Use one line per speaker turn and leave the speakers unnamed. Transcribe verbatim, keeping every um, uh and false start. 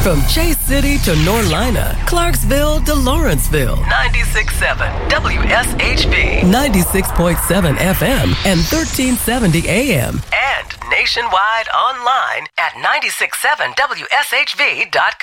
From Chase City to Norlina, Clarksville to Lawrenceville. ninety-six point seven W S H B. ninety-six point seven F M and thirteen seventy A M. And nationwide online at nine six seven W S H V dot com.